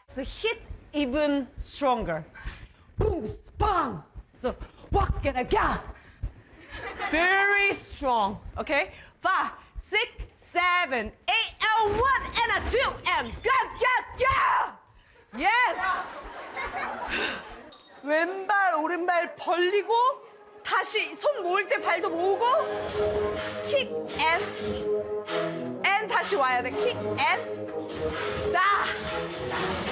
So hit even stronger. Boom, bang. So walk and a gap. Very strong. Okay? 5, 6, 7, 8, and 1, and a 2, and go, go, go! Yes! 왼발, 오른발 벌리고 다시 손 모을 때 발도 모으고 킥 and 다시 와야 돼. 킥 and 다.